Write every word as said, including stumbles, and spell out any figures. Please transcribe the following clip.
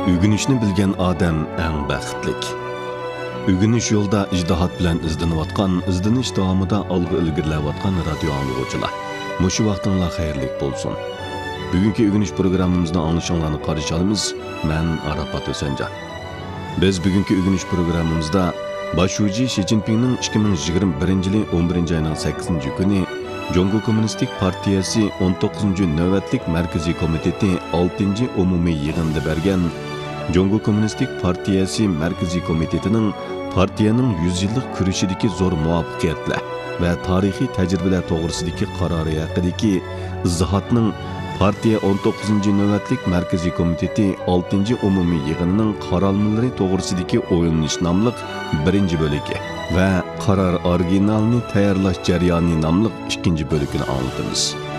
Ügünüşni bilgen adam eng baxtlik. Ügünüş yolda ijdihat bilan izlanayotgan, izdinish davomida olg'a ilgirlayotgan radio anglag'uvchilar. Mushu vaqtinglar xayrlik bo'lsin. Bugungi ügünüş programmamizni anglashinglarni qarshi olamiz. Men Arafat O'sanjon. Biz bugungi ügünüş programmamizda Başuji Xi Jinpingning ikki ming yigirma birinchi yil o'n birinchi oyning sakkizinchi kuni Jongo Kommunistik Partiyasi o'n to'qqizinchi navbatlik markaziy komiteti oltinchi umumiy yig'inida bergan Jongo Kommunistik Partiyasi markaziy komitetining partiyaning yuz yillik kurashidagi zo'r muvaffaqiyatlar va tarixiy tajribalar to'g'risidagi qarori haqidagi izohatning partiya o'n to'qqizinchi navbatlik markaziy komiteti oltinchi umumiy yig'inining qarorlari to'g'risidagi o'yinish nomli birinchi bo'ligi va qaror originalini tayyorlash jarayoni nomli ikkinchi bo'lagini anglatamiz.